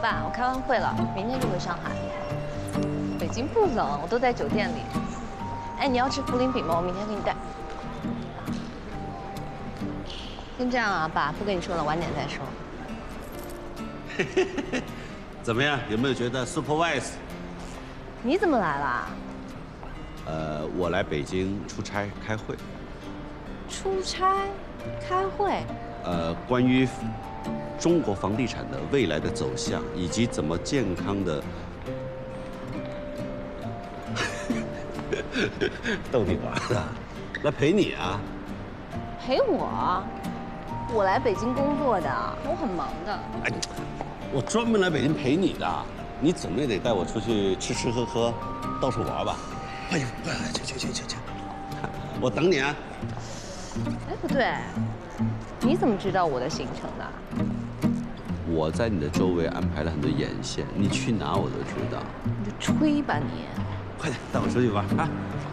办？我开完会了，明天就回上海。北京不冷，我都在酒店里。哎，你要吃茯苓饼吗？我明天给你带。先这样啊，爸，不跟你说了，晚点再说。 怎么样？有没有觉得 supervise？ 你怎么来啦？ 我来北京出差开会。 出差，开会。 关于中国房地产的未来的走向，以及怎么健康的。逗你玩的，来陪你啊。 陪我？我来北京工作的，我很忙的。 哎，我专门来北京陪你的，你总得带我出去吃吃喝喝，到处玩吧。哎呦，去，我等你啊。 哎，不对，你怎么知道我的行程的？ 我在你的周围安排了很多眼线，你去哪我都知道。 你就吹吧你！ 快点带我出去玩啊！